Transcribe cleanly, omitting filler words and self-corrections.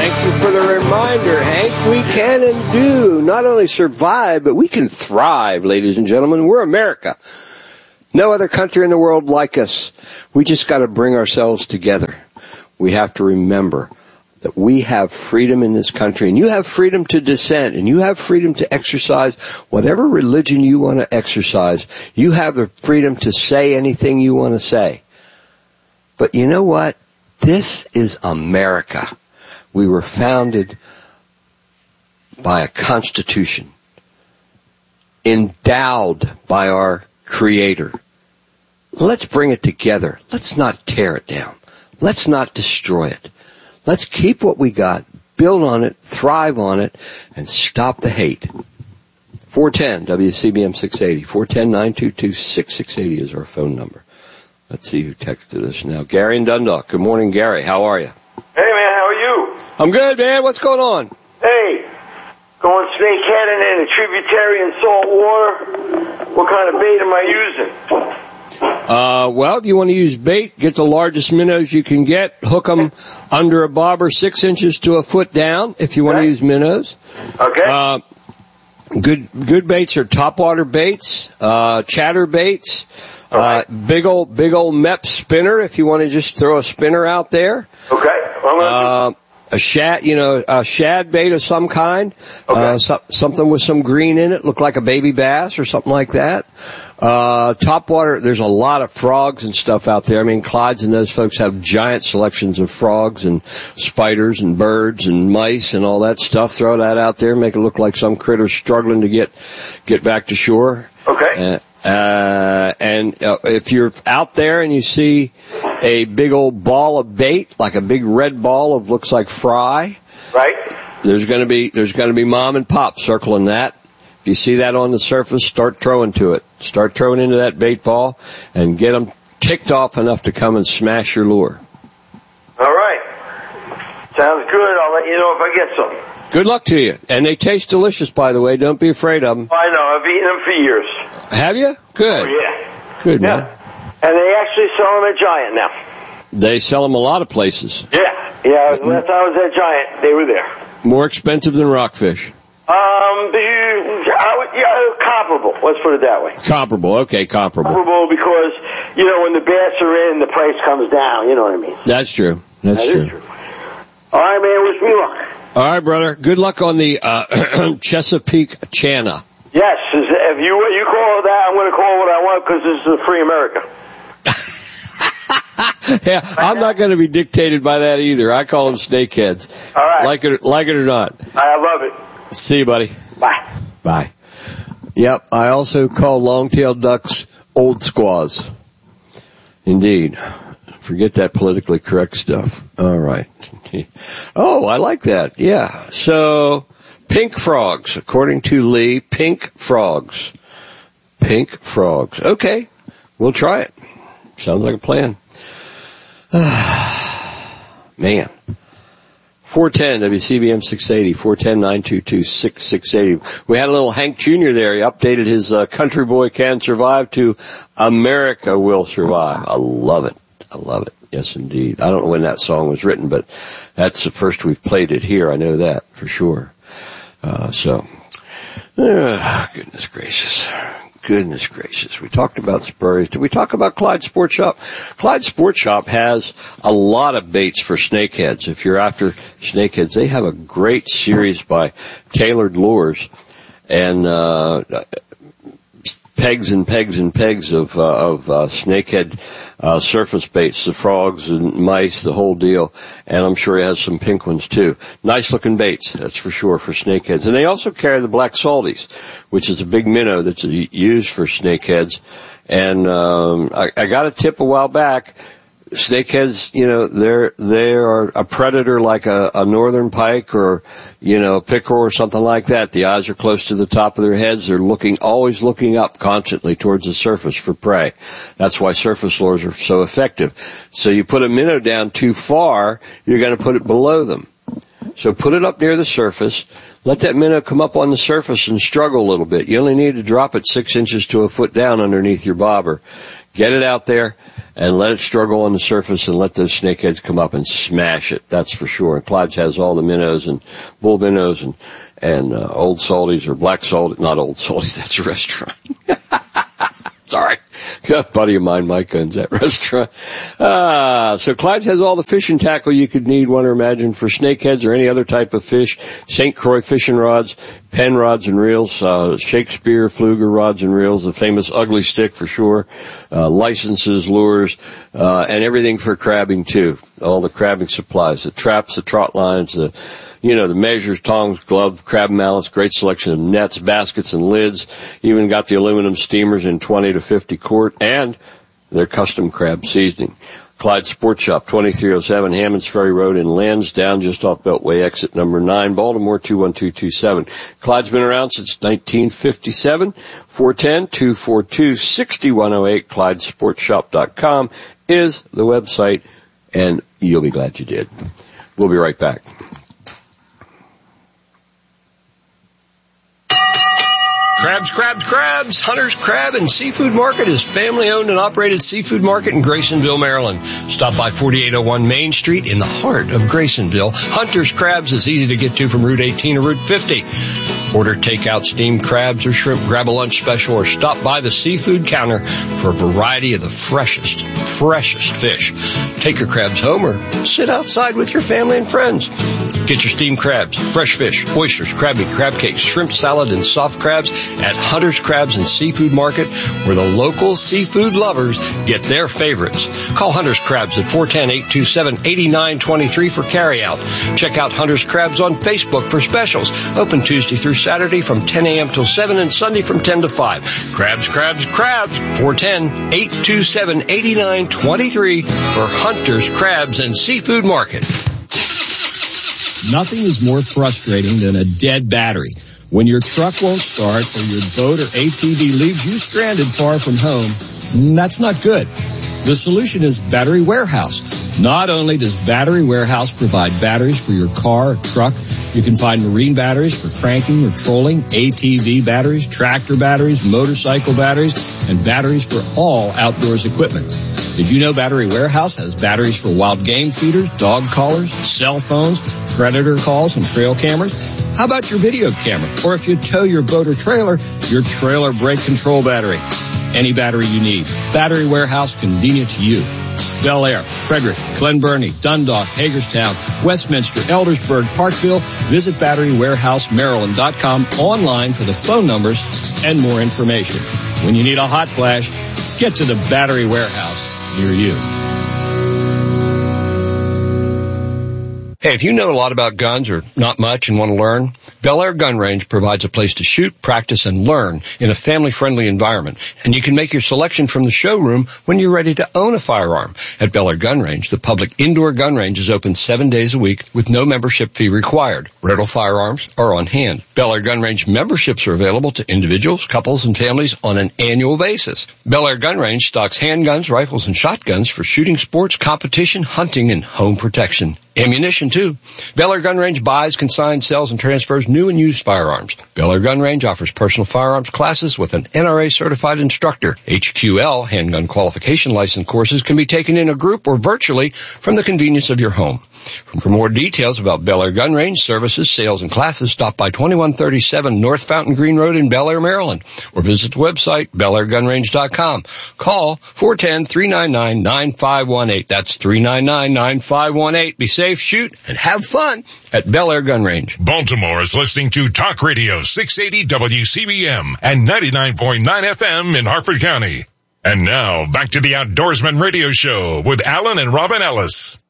Thank you for the reminder, Hank. We can and do not only survive, but we can thrive, ladies and gentlemen. We're America. No other country in the world like us. We just got to bring ourselves together. We have to remember that we have freedom in this country, and you have freedom to dissent, and you have freedom to exercise whatever religion you want to exercise. You have the freedom to say anything you want to say. But you know what? This is America. We were founded by a constitution, endowed by our Creator. Let's bring it together. Let's not tear it down. Let's not destroy it. Let's keep what we got, build on it, thrive on it, and stop the hate. 410 WCBM 680. 410-922-6680 is our phone number. Let's see who texted us now. Gary in Dundalk. Good morning, Gary. How are you? Hey, man. How are you? I'm good, man. What's going on? Hey. Going snakeheading in a tributary in salt water. What kind of bait am I using? Well, if you want to use bait, get the largest minnows you can get. Hook them under a bobber 6 inches to a foot down if you want to use minnows. Okay. Good baits are topwater baits, chatter baits, big old Mep spinner if you want to just throw a spinner out there. Okay. A shad bait of some kind, something with some green in it, look like a baby bass or something like that. Topwater, there's a lot of frogs and stuff out there. I mean, Clyde's and those folks have giant selections of frogs and spiders and birds and mice and all that stuff. Throw that out there, make it look like some critter struggling to get back to shore. Okay. And if you're out there and you see a big old ball of bait, like a big red ball of looks like fry, right? There's going to be mom and pop circling that. If you see that on the surface, start throwing to it. Start throwing into that bait ball and get them ticked off enough to come and smash your lure. All right. Sounds good. I'll let you know if I get some. Good luck to you. And they taste delicious, by the way. Don't be afraid of them. I know. I've eaten them for years. Have you? Good. Oh, yeah. Good, man. And they actually sell them at Giant now. They sell them a lot of places. Yeah. Last time I was at Giant, they were there. More expensive than rockfish. Comparable. Let's put it that way. Comparable. Okay, comparable. Comparable because, when the bass are in, the price comes down. You know what I mean? That's true. That is true. All right, man. Wish me luck. All right, brother. Good luck on the Chesapeake Chana. Yes. If you call it that, I'm going to call it what I want because this is a free America. Yeah, I'm not going to be dictated by that either. I call them snakeheads. All right. Like it or not. I love it. See you, buddy. Bye. Bye. Yep, I also call long-tailed ducks old squaws. Indeed. Forget that politically correct stuff. All right. Oh, I like that. Yeah. So, pink frogs. According to Lee, pink frogs. Pink frogs. Okay. We'll try it. Sounds like a plan. Man. 410 WCBM 680, 410-922-6680. We had a little Hank Jr. there. He updated his Country Boy Can Survive to America Will Survive. I love it. I love it. Yes, indeed. I don't know when that song was written, but that's the first we've played it here. I know that for sure. Goodness gracious. Goodness gracious. We talked about Spurrier. Did we talk about Clyde Sport Shop? Clyde Sport Shop has a lot of baits for snakeheads. If you're after snakeheads, they have a great series by Tailored Lures and pegs and pegs and pegs of snakehead surface baits, the frogs and mice, the whole deal. And I'm sure he has some pink ones too. Nice looking baits, that's for sure, for snakeheads. And they also carry the black salties, which is a big minnow that's used for snakeheads. And I got a tip a while back. Snakeheads, they are a predator like a northern pike or, pickerel or something like that. The eyes are close to the top of their heads. They're always looking up constantly towards the surface for prey. That's why surface lures are so effective. So you put a minnow down too far, you're going to put it below them. So put it up near the surface. Let that minnow come up on the surface and struggle a little bit. You only need to drop it 6 inches to a foot down underneath your bobber. Get it out there and let it struggle on the surface and let those snakeheads come up and smash it. That's for sure. And Clyde's has all the minnows and bull minnows and old salties or black salt, not old salties, that's a restaurant. Sorry. Got a buddy of mine, Mike, owns that restaurant. So Clyde's has all the fishing tackle you could need, want to imagine, for snakeheads or any other type of fish. St. Croix fishing rods, Penn rods and reels, Shakespeare, Fluger rods and reels, the famous ugly stick for sure, licenses, lures, and everything for crabbing too. All the crabbing supplies, the traps, the trot lines, the measures, tongs, gloves, crab mallets, great selection of nets, baskets, and lids. Even got the aluminum steamers in 20 to 50 quart, and their custom crab seasoning. Clyde Sports Shop, 2307 Hammonds Ferry Road in Lansdowne, just off Beltway exit number 9, Baltimore 21227. Clyde's been around since 1957. 410-242-6108. ClydeSportsShop.com is the website, and you'll be glad you did. We'll be right back. Crabs. Hunter's Crab and Seafood Market is family-owned and operated seafood market in Graysonville, Maryland. Stop by 4801 Main Street in the heart of Graysonville. Hunter's Crabs is easy to get to from Route 18 or Route 50. Order takeout steamed crabs or shrimp, grab a lunch special, or stop by the seafood counter for a variety of the freshest fish. Take your crabs home or sit outside with your family and friends. Get your steamed crabs, fresh fish, oysters, crab meat, crab cakes, shrimp salad, and soft crabs at Hunter's Crabs and Seafood Market, where the local seafood lovers get their favorites. Call Hunter's Crabs at 410-827-8923 for carryout. Check out Hunter's Crabs on Facebook for specials. Open Tuesday through Saturday from 10 a.m. till 7 and Sunday from 10 to 5. Crabs. 410-827-8923 for Hunter's Crabs and Seafood Market. Nothing is more frustrating than a dead battery. When your truck won't start or your boat or ATV leaves you stranded far from home, that's not good. The solution is Battery Warehouse. Not only does Battery Warehouse provide batteries for your car or truck, you can find marine batteries for cranking or trolling, ATV batteries, tractor batteries, motorcycle batteries, and batteries for all outdoors equipment. Did you know Battery Warehouse has batteries for wild game feeders, dog collars, cell phones, predator calls, and trail cameras? How about your video camera? Or if you tow your boat or trailer, your trailer brake control battery. Any battery you need. Battery Warehouse, convenient to you. Bel Air, Frederick, Glen Burnie, Dundalk, Hagerstown, Westminster, Eldersburg, Parkville. Visit BatteryWarehouseMaryland.com online for the phone numbers and more information. When you need a hot flash, get to the Battery Warehouse near you. Hey, if you know a lot about guns or not much and want to learn, Bel Air Gun Range provides a place to shoot, practice, and learn in a family-friendly environment. And you can make your selection from the showroom when you're ready to own a firearm. At Bel Air Gun Range, the public indoor gun range is open 7 days a week with no membership fee required. Rental firearms are on hand. Bel Air Gun Range memberships are available to individuals, couples, and families on an annual basis. Bel Air Gun Range stocks handguns, rifles, and shotguns for shooting sports, competition, hunting, and home protection. Ammunition, too. Bel Air Gun Range buys, consigns, sells, and transfers new and used firearms. Bel Air Gun Range offers personal firearms classes with an NRA-certified instructor. HQL, handgun qualification license courses, can be taken in a group or virtually from the convenience of your home. For more details about Bel Air Gun Range services, sales, and classes, stop by 2137 North Fountain Green Road in Bel Air, Maryland, or visit the website, BelAirGunRange.com. Call 410-399-9518. That's 399-9518. Be safe, shoot, and have fun at Bel Air Gun Range. Baltimore is listening to Talk Radio 680 WCBM and 99.9 FM in Harford County. And now, back to the Outdoorsman Radio Show with Alan and Robin Ellis.